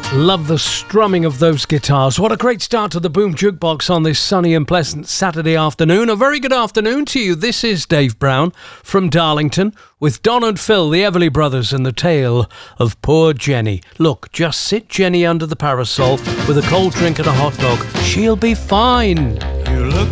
Love the strumming of those guitars. What a great start to the Boom Jukebox on this sunny and pleasant Saturday afternoon. A very good afternoon to you. This is Dave Brown from Darlington with Don and Phil, the Everly Brothers, and the tale of poor Jenny. Look, just sit Jenny under the parasol with a cold drink and a hot dog. She'll be fine. You look